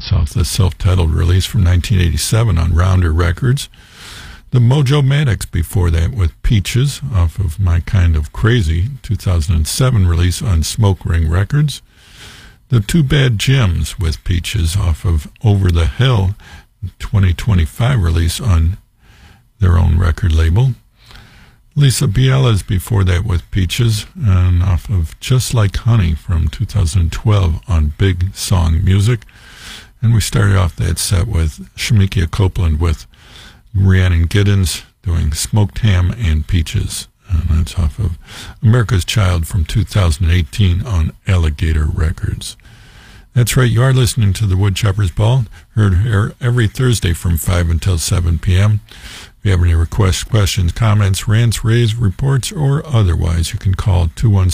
That's off the self-titled release from 1987 on Rounder Records. The Mojo-Matics before that with Peaches off of My Kind of Crazy, 2007 release on Smoke Ring Records. The Two Bad Gems with Peaches off of Over the Hill, 2025 release on their own record label. Lisa Biela's before that with Peaches, and off of Just Like Honey from 2012 on Big Song Music. And we started off that set with Shemekia Copeland with Rhiannon Giddens doing Smoked Ham and Peaches. And that's off of America's Child from 2018 on Alligator Records. That's right, you are listening to the Woodchopper's Ball, heard here every Thursday from 5 until 7 p.m. If you have any requests, questions, comments, rants, raves, reports, or otherwise, you can call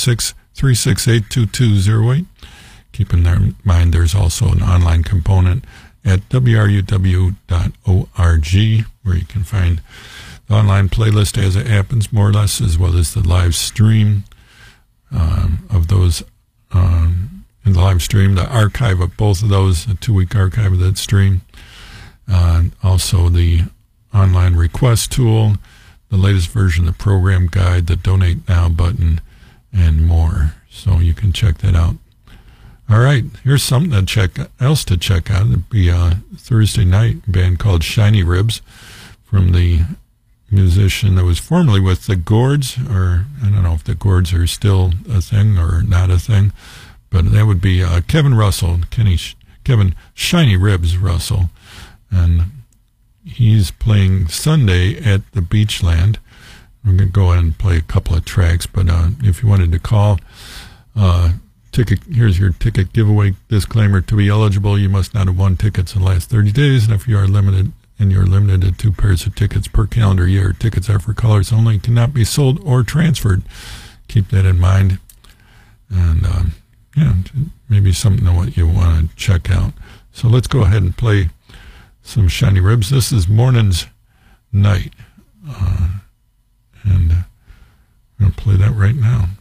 216-368-2208. Keep in mind there's also an online component at wruw.org where you can find the online playlist as it happens, more or less, as well as the live stream of those in the live stream, the archive of both of those, a 2-week archive of that stream. Also the online request tool, the latest version of the program guide, the Donate Now button, and more. So you can check that out. All right, here's something else to check out. It'd be Thursday night, a band called Shiny Ribs from the musician that was formerly with the Gourds, or I don't know if the Gourds are still a thing or not a thing, but that would be Kevin Russell, Kevin Shiny Ribs Russell, and he's playing Sunday at the Beachland. We're going to go ahead and play a couple of tracks, but if you wanted to call, here's your ticket giveaway disclaimer. To be eligible, you must not have won tickets in the last 30 days, and if you are limited, and you're limited to 2 pairs of tickets per calendar year, tickets are for callers only, cannot be sold or transferred. Keep that in mind. And, maybe something that you want to check out. So let's go ahead and play some Shiny Ribs. This is Morning's Night. And I'm going to play that right now.